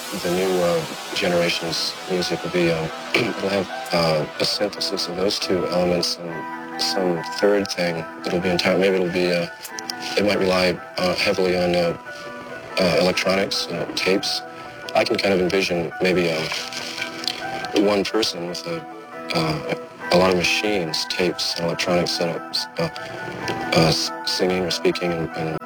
the new generation's music will be, it'll have a synthesis of those two elements and some third thing. It'll be entire. Maybe it'll be. It might rely heavily on electronics, tapes. I can kind of envision maybe one person with a lot of machines, tapes, and electronic setups, singing or speaking and